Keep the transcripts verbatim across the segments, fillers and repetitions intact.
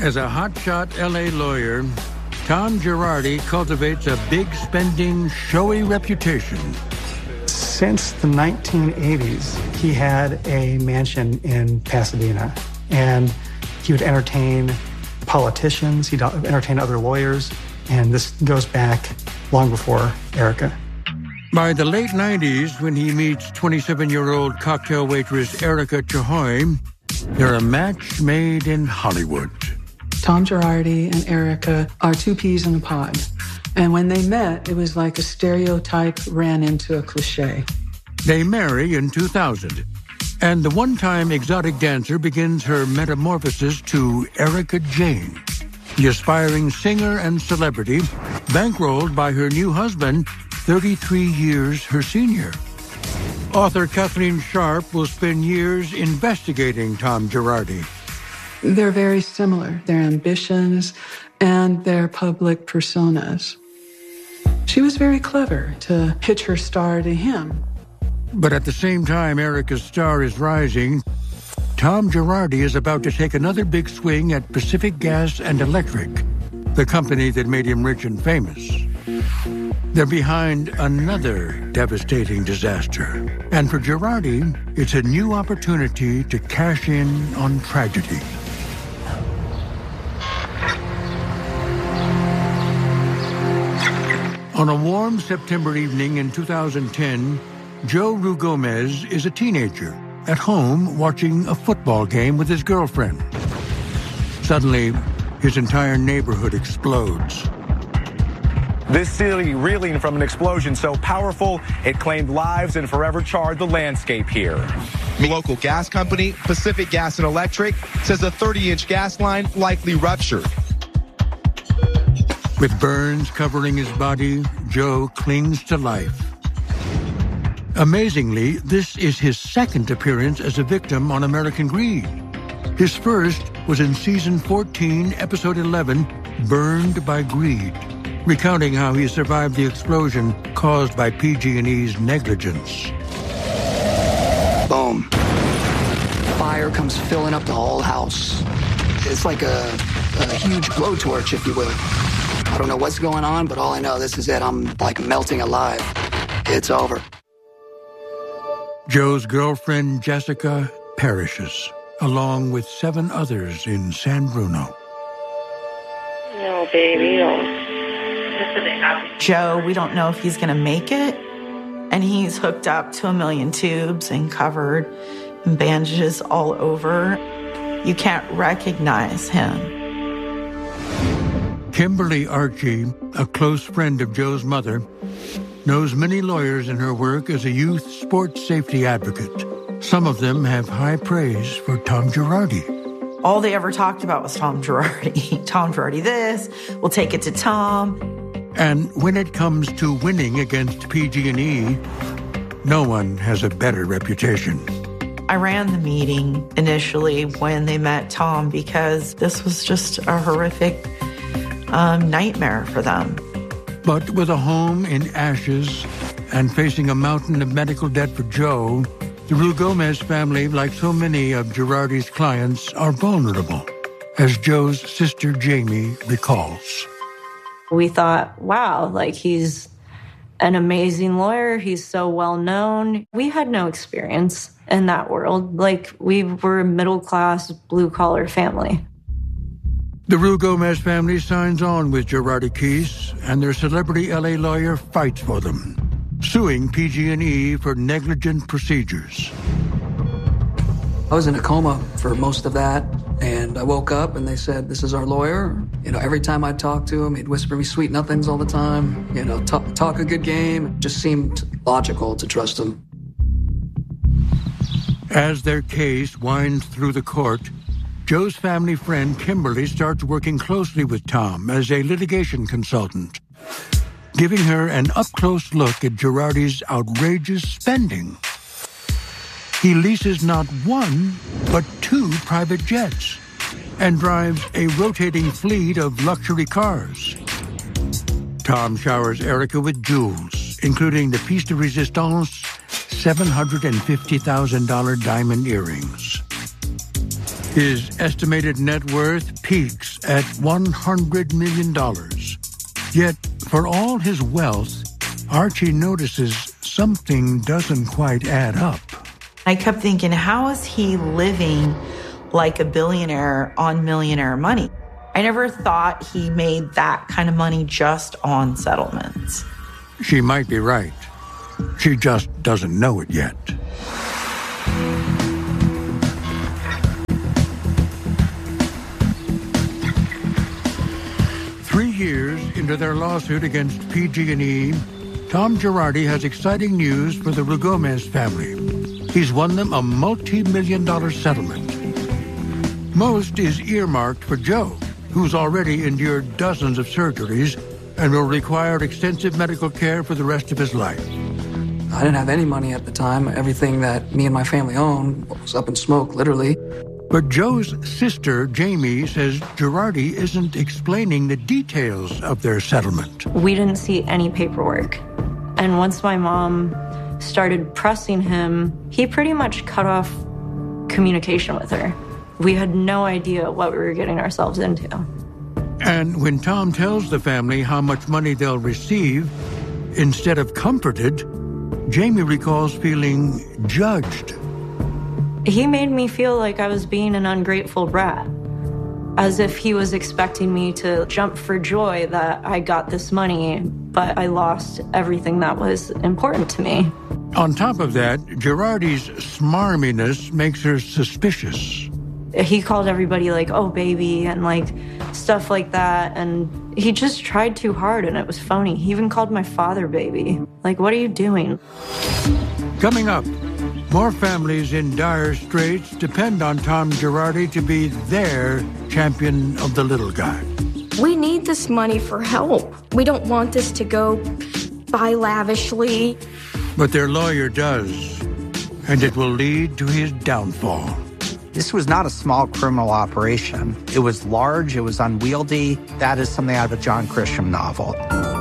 As a hotshot L A lawyer, Tom Girardi cultivates a big-spending, showy reputation. Since the nineteen eighties, he had a mansion in Pasadena, and he would entertain politicians, he'd entertain other lawyers, and this goes back long before Erica. By the late nineties, when he meets twenty-seven-year-old cocktail waitress Erica Chahoy, they're a match made in Hollywood. Tom Girardi and Erica are two peas in a pod. And when they met, it was like a stereotype ran into a cliche. They marry in two thousand, and the one-time exotic dancer begins her metamorphosis to Erica Jane, the aspiring singer and celebrity, bankrolled by her new husband, thirty-three years her senior. Author Kathleen Sharp will spend years investigating Tom Girardi. They're very similar, their ambitions and their public personas. She was very clever to pitch her star to him. But at the same time Erica's star is rising, Tom Girardi is about to take another big swing at Pacific Gas and Electric, the company that made him rich and famous. They're behind another devastating disaster. And for Girardi, it's a new opportunity to cash in on tragedy. On a warm September evening in two thousand ten, Joe Ruigomez is a teenager at home watching a football game with his girlfriend. Suddenly, his entire neighborhood explodes. This city reeling from an explosion so powerful, it claimed lives and forever charred the landscape here. The local gas company, Pacific Gas and Electric, says a thirty-inch gas line likely ruptured. With burns covering his body, Joe clings to life. Amazingly, this is his second appearance as a victim on American Greed. His first was in season fourteen, episode eleven, Burned by Greed, recounting how he survived the explosion caused by P G and E's negligence. Boom. Fire comes filling up the whole house. It's like a, a huge blowtorch, if you will. I don't know what's going on, but all I know, this is it. I'm like melting alive. It's over. Joe's girlfriend, Jessica, perishes, along with seven others in San Bruno. No, baby, no. Joe, we don't know if he's going to make it. And he's hooked up to a million tubes and covered in bandages all over. You can't recognize him. Kimberly Archie, a close friend of Joe's mother, knows many lawyers in her work as a youth sports safety advocate. Some of them have high praise for Tom Girardi. All they ever talked about was Tom Girardi. Tom Girardi this, we'll take it to Tom. And when it comes to winning against P G and E, no one has a better reputation. I ran the meeting initially when they met Tom because this was just a horrific um, nightmare for them. But with a home in ashes and facing a mountain of medical debt for Joe, the Ruigomez family, like so many of Girardi's clients, are vulnerable, as Joe's sister Jamie recalls. We thought, wow, like he's an amazing lawyer. He's so well known. We had no experience in that world. Like we were a middle-class, blue-collar family. The Ruigomez family signs on with Girardi Keese, and their celebrity L A lawyer fights for them, suing P G and E for negligent procedures. I was in a coma for most of that, and I woke up and they said, this is our lawyer. You know, every time I'd talk to him, he'd whisper me sweet nothings all the time, you know, talk, talk a good game. It just seemed logical to trust him. As their case winds through the court, Joe's family friend Kimberly starts working closely with Tom as a litigation consultant, giving her an up-close look at Girardi's outrageous spending. He leases not one, but two private jets and drives a rotating fleet of luxury cars. Tom showers Erica with jewels, including the piece de resistance seven hundred fifty thousand dollars diamond earrings. His estimated net worth peaks at one hundred million dollars. Yet, for all his wealth, Archie notices something doesn't quite add up. I kept thinking, how is he living like a billionaire on millionaire money? I never thought he made that kind of money just on settlements. She might be right. She just doesn't know it yet. Three years into their lawsuit against P G and E, Tom Girardi has exciting news for the Rugomez family. He's won them a multi-million dollar settlement. Most is earmarked for Joe, who's already endured dozens of surgeries and will require extensive medical care for the rest of his life. I didn't have any money at the time. Everything that me and my family owned was up in smoke, literally. But Joe's sister, Jamie, says Girardi isn't explaining the details of their settlement. We didn't see any paperwork. And once my mom started pressing him, he pretty much cut off communication with her. We had no idea what we were getting ourselves into. And when Tom tells the family how much money they'll receive, instead of comforted, Jamie recalls feeling judged. He made me feel like I was being an ungrateful brat, as if he was expecting me to jump for joy that I got this money, but I lost everything that was important to me. On top of that, Girardi's smarminess makes her suspicious. He called everybody like, oh, baby, and like stuff like that. And he just tried too hard and it was phony. He even called my father baby. Like, what are you doing? Coming up, more families in dire straits depend on Tom Girardi to be their champion of the little guy. We need this money for help. We don't want this to go by lavishly. But their lawyer does, and it will lead to his downfall. This was not a small criminal operation. It was large, it was unwieldy. That is something out of a John Grisham novel.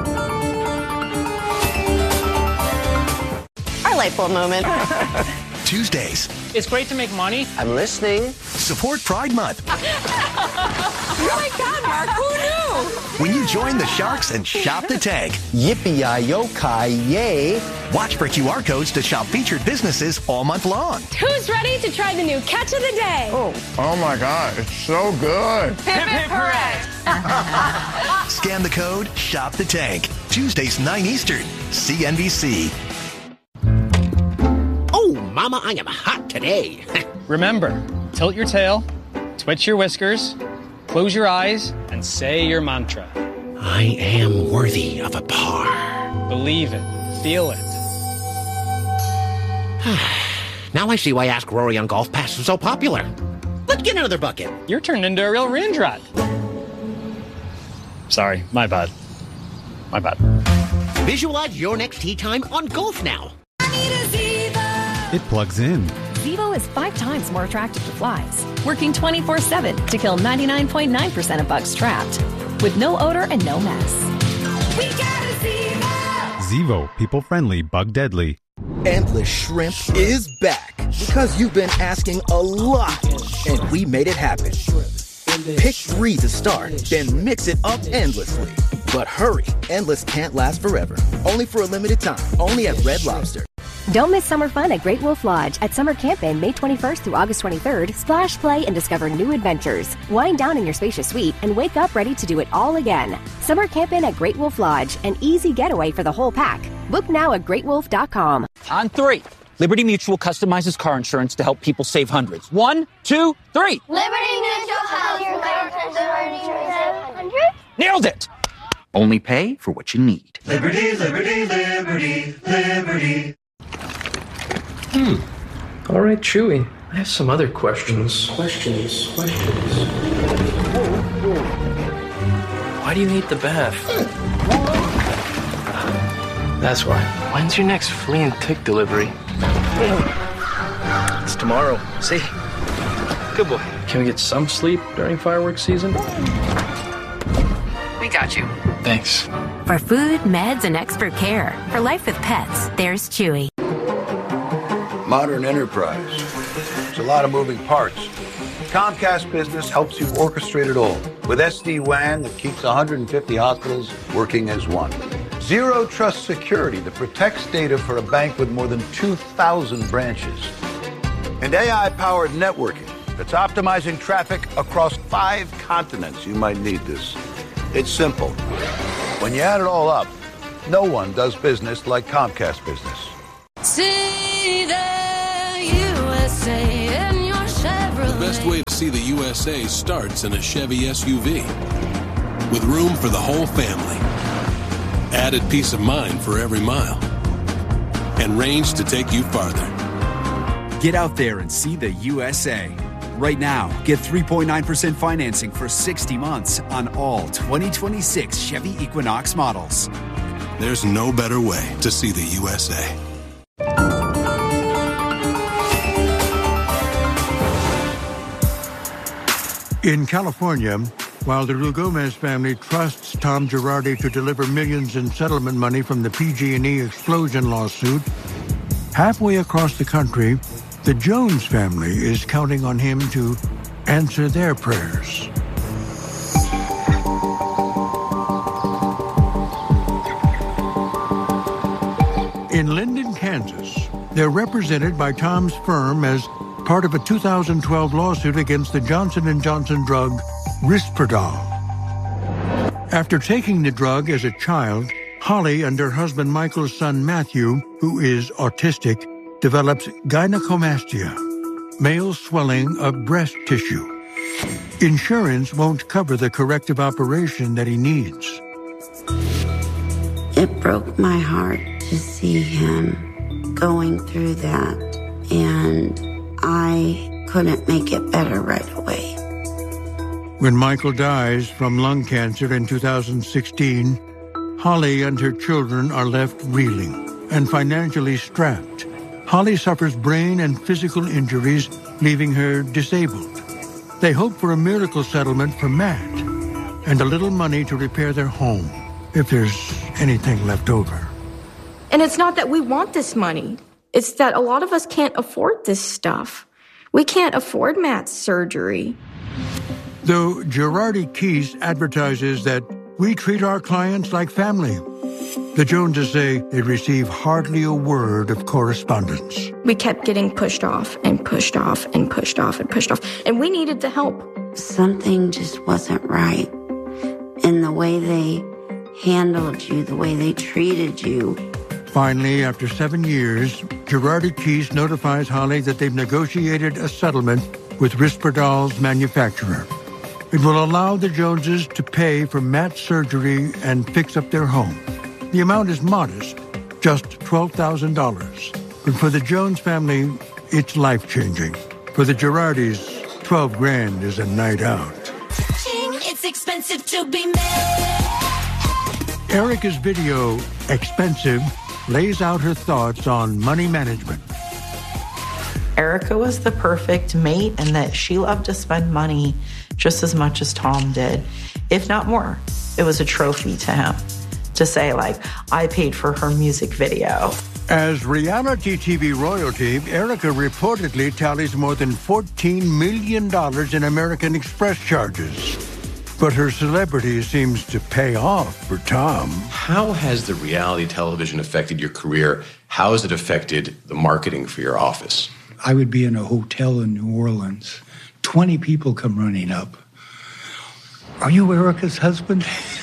Our light bulb moment. Tuesdays. It's great to make money. I'm listening. Support Pride Month. Oh my God, Mark, who knew? When you join the Sharks and shop the tank. Yippee-yi-yo-ki-yay. Watch for Q R codes to shop featured businesses all month long. Who's ready to try the new catch of the day? Oh, oh my God, it's so good. Hip hip hooray. Scan the code, shop the tank. Tuesdays, nine Eastern, C N B C. Oh, Mama, I am hot today. Remember, tilt your tail, twitch your whiskers, close your eyes, and say your mantra. I am worthy of a par. Believe it. Feel it. Now I see why Ask Rory on Golf Pass is so popular. Let's get another bucket. You're turned into a real range rat. Sorry, my bad. My bad. Visualize your next tee time on Golf Now. It plugs in. Zevo is five times more attractive to flies, working twenty-four seven to kill ninety-nine point nine percent of bugs trapped, with no odor and no mess. We got a Zevo! Zevo, people-friendly, bug-deadly. Endless Shrimp is back because you've been asking a lot, and we made it happen. Pick three to start, then mix it up endlessly. But hurry, Endless can't last forever. Only for a limited time, only at Red Lobster. Don't miss summer fun at Great Wolf Lodge at Summer Campin' May twenty-first through August twenty-third. Splash, play, and discover new adventures. Wind down in your spacious suite and wake up ready to do it all again. Summer Campin' at Great Wolf Lodge, an easy getaway for the whole pack. Book now at great wolf dot com. On three, Liberty Mutual customizes car insurance to help people save hundreds. One, two, three. Liberty Mutual helps you save hundreds. Nailed it! Only pay for what you need. Liberty, liberty, liberty, liberty. Hmm. All right, Chewie. I have some other questions. Questions. Questions. Why do you hate the bath? That's why. When's your next flea and tick delivery? It's tomorrow. See? Good boy. Can we get some sleep during fireworks season? We got you. Thanks. For food, meds, and expert care. For life with pets, there's Chewy. Modern enterprise. There's a lot of moving parts. Comcast Business helps you orchestrate it all with S D WAN that keeps one hundred fifty hospitals working as one. Zero Trust Security that protects data for a bank with more than two thousand branches. And A I-powered networking that's optimizing traffic across five continents. You might need this. It's simple. When you add it all up, no one does business like Comcast Business. See the U S A in your Chevrolet. The best way to see the U S A starts in a Chevy S U V with room for the whole family. Added peace of mind for every mile. And range to take you farther. Get out there and see the U S A. Right now, get three point nine percent financing for sixty months on all twenty twenty-six Chevy Equinox models. There's no better way to see the U S A. In California, while the Ruigomez family trusts Tom Girardi to deliver millions in settlement money from the P G and E explosion lawsuit, halfway across the country, the Jones family is counting on him to answer their prayers. In Linden, Kansas, they're represented by Tom's firm as part of a two thousand twelve lawsuit against the Johnson and Johnson drug Risperdal. After taking the drug as a child, Holly and her husband Michael's son Matthew, who is autistic, develops gynecomastia, male swelling of breast tissue. Insurance won't cover the corrective operation that he needs. It broke my heart to see him going through that, and I couldn't make it better right away. When Michael dies from lung cancer in two thousand sixteen, Holly and her children are left reeling and financially strapped. Holly suffers brain and physical injuries, leaving her disabled. They hope for a miracle settlement for Matt and a little money to repair their home, if there's anything left over. And it's not that we want this money. It's that a lot of us can't afford this stuff. We can't afford Matt's surgery. Though Girardi Keese advertises that we treat our clients like family, the Joneses say they receive hardly a word of correspondence. We kept getting pushed off and pushed off and pushed off and pushed off, and we needed the help. Something just wasn't right in the way they handled you, the way they treated you. Finally, after seven years, Girardi Keese notifies Holly that they've negotiated a settlement with Risperdal's manufacturer. It will allow the Joneses to pay for Matt's surgery and fix up their home. The amount is modest, just twelve thousand dollars. But for the Jones family, it's life-changing. For the Girardis, twelve grand is a night out. It's expensive to be made. Erica's video, Expensive, lays out her thoughts on money management. Erica was the perfect mate in that she loved to spend money just as much as Tom did, if not more. It was a trophy to him to say, like, I paid for her music video. As reality T V royalty, Erica reportedly tallies more than fourteen million dollars in American Express charges. But her celebrity seems to pay off for Tom. How has the reality television affected your career? How has it affected the marketing for your office? I would be in a hotel in New Orleans. twenty people come running up. Are you Erica's husband?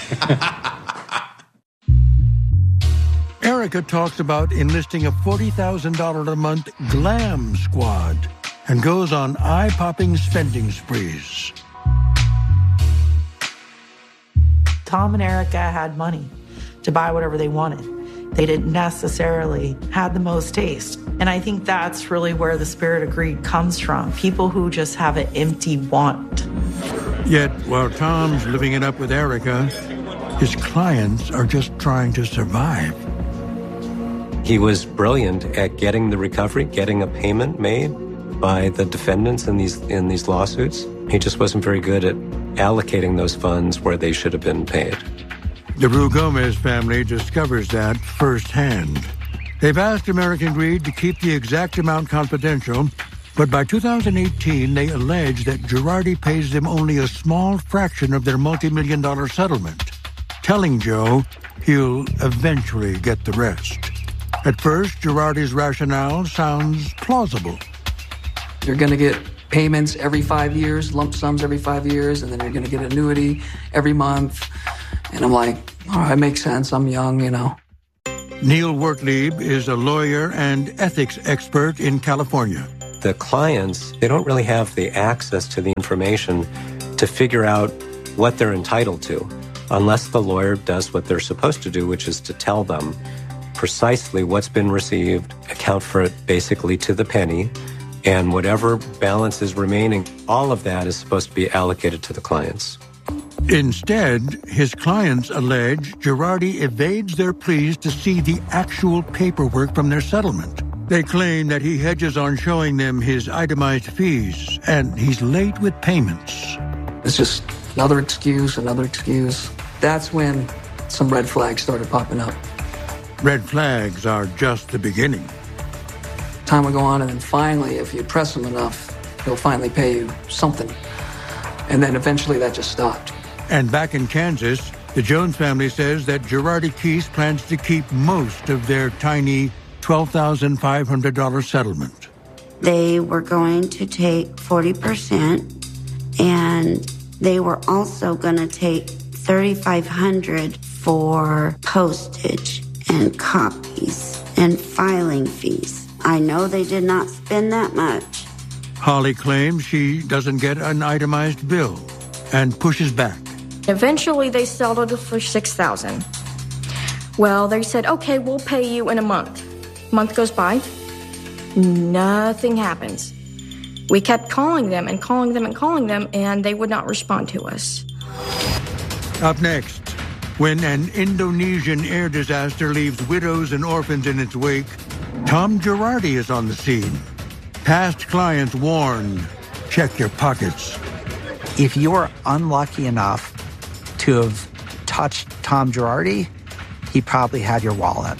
Erica talks about enlisting a forty thousand dollars a month glam squad and goes on eye-popping spending sprees. Tom and Erica had money to buy whatever they wanted. They didn't necessarily have the most taste. And I think that's really where the spirit of greed comes from. People who just have an empty want. Yet, while Tom's living it up with Erica, his clients are just trying to survive. He was brilliant at getting the recovery, getting a payment made by the defendants in these in these lawsuits. He just wasn't very good at allocating those funds where they should have been paid. The Ruigomez family discovers that firsthand. They've asked American Greed to keep the exact amount confidential, But by two thousand eighteen, they allege that Girardi pays them only a small fraction of their multi-million dollar settlement, telling Joe he'll eventually get the rest. At first, Girardi's rationale sounds plausible. You're going to get payments every five years, lump sums every five years, and then you're going to get annuity every month. And I'm like, all right, makes sense. I'm young, you know. Neil Wertlieb is a lawyer and ethics expert in California. The clients, they don't really have the access to the information to figure out what they're entitled to, unless the lawyer does what they're supposed to do, which is to tell them precisely what's been received, account for it basically to the penny, and whatever balance is remaining, all of that is supposed to be allocated to the clients. Instead, his clients allege Girardi evades their pleas to see the actual paperwork from their settlement. They claim that he hedges on showing them his itemized fees, and he's late with payments. It's just another excuse, another excuse. That's when some red flags started popping up. Red flags are just the beginning. Time will go on, and then finally, if you press him enough, he'll finally pay you something. And then eventually that just stopped. And back in Kansas, the Jones family says that Girardi Keese plans to keep most of their tiny twelve thousand five hundred dollars settlement. They were going to take forty percent, and they were also going to take three thousand five hundred dollars for postage and copies and filing fees. I know they did not spend that much. Holly claims she doesn't get an itemized bill and pushes back. Eventually, they settled for six thousand dollars. Well, they said, okay, we'll pay you in a month. Month goes by, nothing happens. We kept calling them and calling them and calling them, and they would not respond to us. Up next, when an Indonesian air disaster leaves widows and orphans in its wake, Tom Girardi is on the scene. Past clients warn, check your pockets. If you're unlucky enough to have touched Tom Girardi, he probably had your wallet.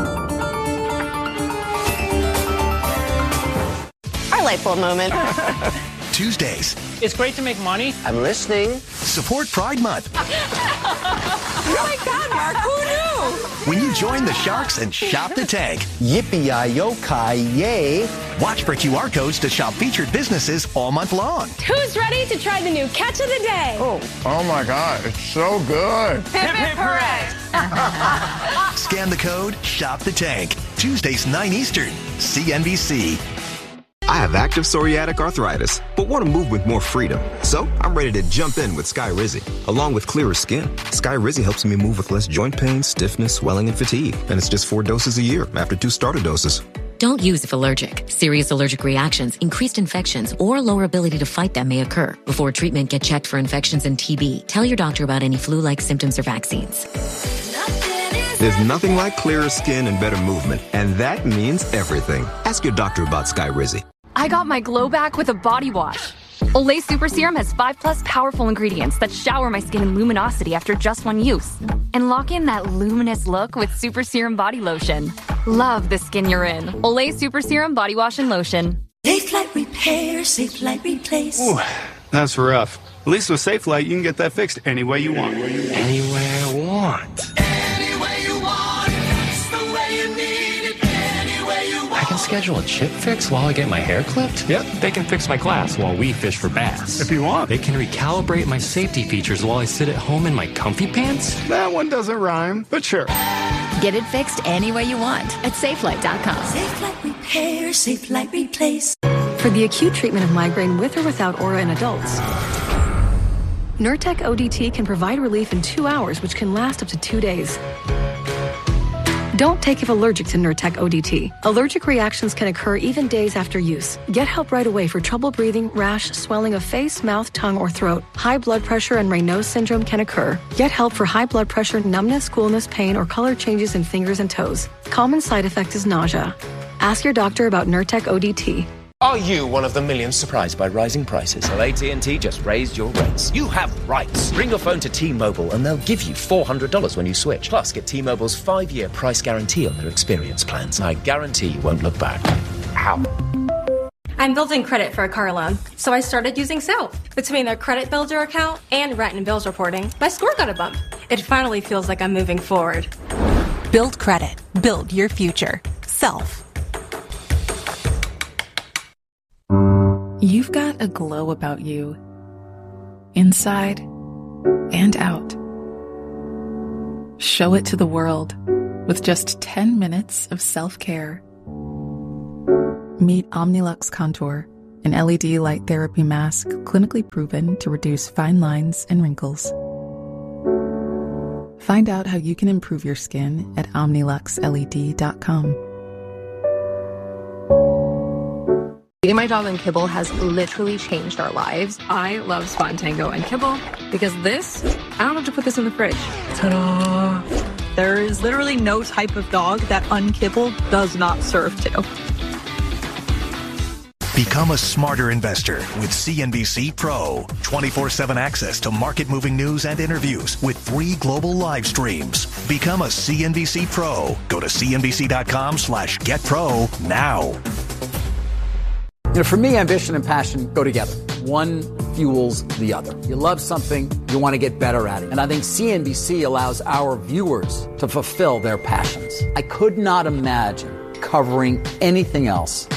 Our light bulb moment. Tuesdays. It's great to make money. I'm listening. Support Pride Month. Oh my God, Mark, who knew? When you join the Sharks and shop the tank. Yippee-yi-yo-ki-yay. Watch for Q R codes to shop featured businesses all month long. Who's ready to try the new catch of the day? Oh, oh my God, it's so good. Hip hip hooray. Scan the code, shop the tank. Tuesdays, nine Eastern, C N B C. I have active psoriatic arthritis, but want to move with more freedom. So I'm ready to jump in with Skyrizi. Along with clearer skin, Skyrizi helps me move with less joint pain, stiffness, swelling, and fatigue. And it's just four doses a year after two starter doses. Don't use if allergic. Serious allergic reactions, increased infections, or lower ability to fight them may occur. Before treatment, get checked for infections and T B. Tell your doctor about any flu-like symptoms or vaccines. There's nothing like clearer skin and better movement, and that means everything. Ask your doctor about Skyrizi. I got my glow back with a body wash. Olay Super Serum has five plus powerful ingredients that shower my skin in luminosity after just one use. And lock in that luminous look with Super Serum Body Lotion. Love the skin you're in. Olay Super Serum Body Wash and Lotion. Safe Light Repair, Safe Light Replace. Ooh, that's rough. At least with Safe Light, you can get that fixed any way you want. Any way I want. I can schedule a chip fix while I get my hair clipped? Yep. They can fix my glass while we fish for bass. If you want. They can recalibrate my safety features while I sit at home in my comfy pants? That one doesn't rhyme, but sure. Get it fixed any way you want at safe light dot com. Safe Light Repair, Safe Light Replace. For the acute treatment of migraine with or without aura in adults, Nurtec O D T can provide relief in two hours, which can last up to two days. Don't take if allergic to Nurtec O D T. Allergic reactions can occur even days after use. Get help right away for trouble breathing, rash, swelling of face, mouth, tongue, or throat. High blood pressure and Raynaud's syndrome can occur. Get help for high blood pressure, numbness, coolness, pain, or color changes in fingers and toes. Common side effect is nausea. Ask your doctor about Nurtec O D T. Are you one of the millions surprised by rising prices? Well, A T and T just raised your rates. You have rights. Bring your phone to T-Mobile and they'll give you four hundred dollars when you switch. Plus, get T-Mobile's five-year price guarantee on their experience plans. I guarantee you won't look back. Ow. I'm building credit for a car loan, so I started using Self. Between their credit builder account and rent and bills reporting, my score got a bump. It finally feels like I'm moving forward. Build credit. Build your future. Self. You've got a glow about you, inside and out. Show it to the world with just ten minutes of self-care. Meet Omnilux Contour, an L E D light therapy mask clinically proven to reduce fine lines and wrinkles. Find out how you can improve your skin at omnilux led dot com. Feeding my dog on kibble has literally changed our lives. I love Spontango and kibble because this, I don't have to put this in the fridge. Ta-da! There is literally no type of dog that unkibble does not serve to. Become a smarter investor with C N B C Pro. twenty-four seven access to market-moving news and interviews with three global live streams. Become a C N B C Pro. Go to C N B C dot com slash get pro now. You know, for me, ambition and passion go together. One fuels the other. You love something, you want to get better at it. And I think C N B C allows our viewers to fulfill their passions. I could not imagine covering anything else